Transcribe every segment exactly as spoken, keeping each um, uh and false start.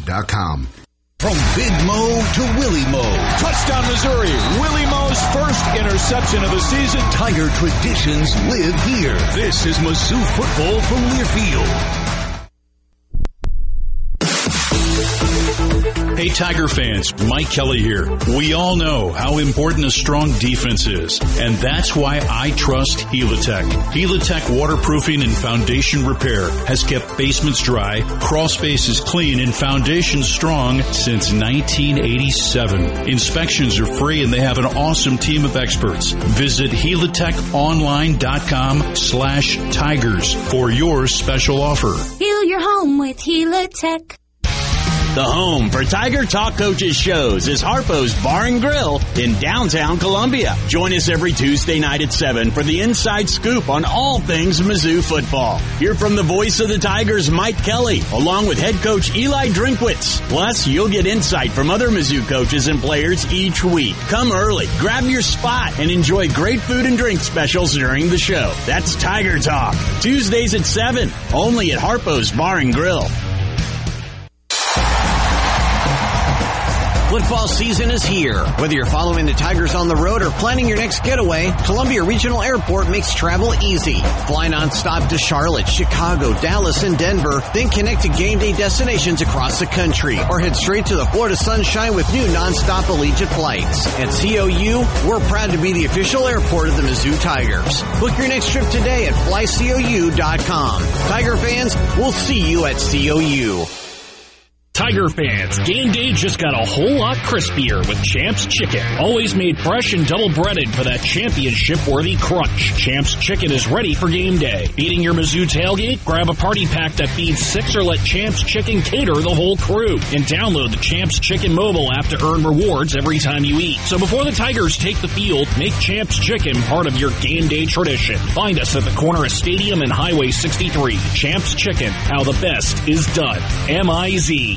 dot com. From Big Mo to Willie Mo. Touchdown, Missouri. Willie Mo's first interception of the season. Tiger traditions live here. This is Mizzou football from Learfield. Hey, Tiger fans, Mike Kelly here. We all know how important a strong defense is, and that's why I trust Helitech. Helitech waterproofing and foundation repair has kept basements dry, crawl spaces clean, and foundations strong since nineteen eighty-seven. Inspections are free, and they have an awesome team of experts. Visit helitech online dot com slash tigers for your special offer. Heal your home with Helitech. The home for Tiger Talk Coaches shows is Harpo's Bar and Grill in downtown Columbia. Join us every Tuesday night at seven for the inside scoop on all things Mizzou football. Hear from the voice of the Tigers, Mike Kelly, along with head coach Eli Drinkwitz. Plus, you'll get insight from other Mizzou coaches and players each week. Come early, grab your spot, and enjoy great food and drink specials during the show. That's Tiger Talk, Tuesdays at seven, only at Harpo's Bar and Grill. Football season is here. Whether you're following the Tigers on the road or planning your next getaway, Columbia Regional Airport makes travel easy. Fly nonstop to Charlotte, Chicago, Dallas, and Denver, then connect to game day destinations across the country, or head straight to the Florida sunshine with new nonstop Allegiant flights. At C O U, we're proud to be the official airport of the Mizzou Tigers. Book your next trip today at fly C O U dot com. Tiger fans, we'll see you at C O U. Tiger fans, game day just got a whole lot crispier with Champs Chicken. Always made fresh and double-breaded for that championship-worthy crunch. Champs Chicken is ready for game day. Eating your Mizzou tailgate? Grab a party pack that feeds six or let Champs Chicken cater the whole crew. And download the Champs Chicken mobile app to earn rewards every time you eat. So before the Tigers take the field, make Champs Chicken part of your game day tradition. Find us at the corner of Stadium and Highway sixty-three. Champs Chicken, how the best is done. M I Z.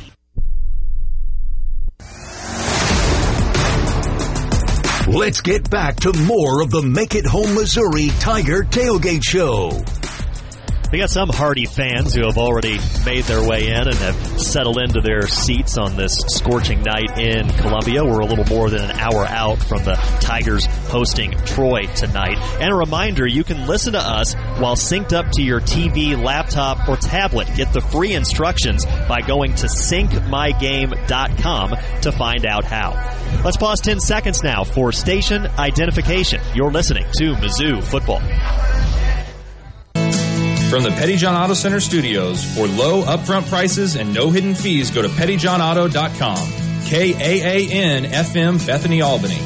Let's get back to more of the Make It Home Missouri Tiger Tailgate Show. We got some hardy fans who have already made their way in and have settled into their seats on this scorching night in Columbia. We're a little more than an hour out from the Tigers hosting Troy tonight. And a reminder, you can listen to us while synced up to your T V, laptop, or tablet. Get the free instructions by going to sync my game dot com to find out how. Let's pause ten seconds now for station identification. You're listening to Mizzou Football. From the Petty John Auto Center studios, for low upfront prices and no hidden fees, go to petty john auto dot com. K A A N F M, Bethany, Albany.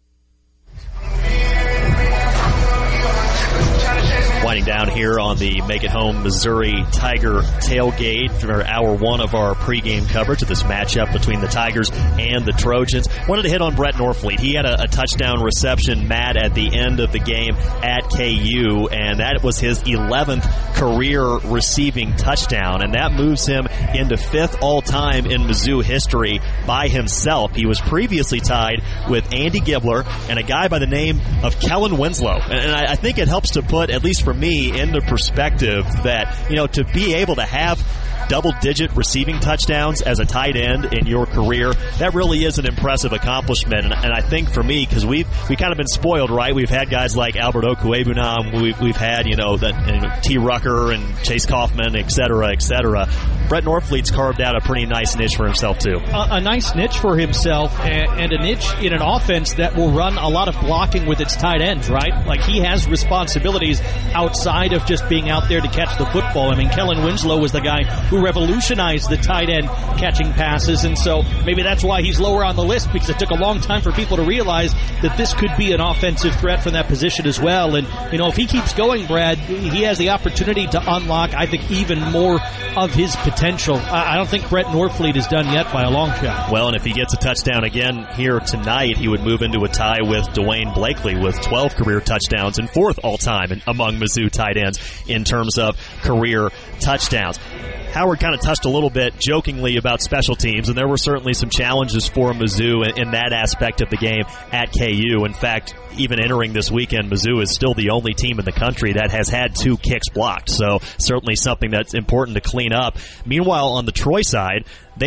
Winding down here on the Make It Home Missouri Tiger Tailgate for hour one of our pregame coverage of this matchup between the Tigers and the Trojans. Wanted to hit on Brett Norfleet. He had a, a touchdown reception, Matt, at the end of the game at K U, and that was his eleventh career receiving touchdown, and that moves him into fifth all-time in Mizzou history by himself. He was previously tied with Andy Gibbler and a guy by the name of Kellen Winslow, and I, I think it helps to put, at least for me, into perspective that, you know, to be able to have double-digit receiving touchdowns as a tight end in your career, that really is an impressive accomplishment. And, and I think for me, because we've we kind of been spoiled, right? We've had guys like Albert Okwuegbunam, we've we've had, you know, that you know, T. Rucker and Chase Kaufman, et cetera, et cetera. Brett Norfleet's carved out a pretty nice niche for himself too. A, a nice niche for himself, and, and a niche in an offense that will run a lot of blocking with its tight ends, right? Like, he has responsibilities outside of just being out there to catch the football. I mean, Kellen Winslow was the guy who revolutionized the tight end catching passes, and so maybe that's why he's lower on the list, because it took a long time for people to realize that this could be an offensive threat from that position as well. And, you know, if he keeps going, Brad, he has the opportunity to unlock, I think, even more of his potential. I don't think Brett Norfleet is done yet by a long shot. Well, and if he gets a touchdown again here tonight, he would move into a tie with Dwayne Blakely with twelve career touchdowns and fourth all-time among Mizzou tight ends in terms of career touchdowns. Howard kind of touched a little bit jokingly about special teams, and there were certainly some challenges for Mizzou in, in that aspect of the game at K U. In fact, even entering this weekend, Mizzou is still the only team in the country that has had two kicks blocked, so certainly something that's important to clean up. Meanwhile, on the Troy side, they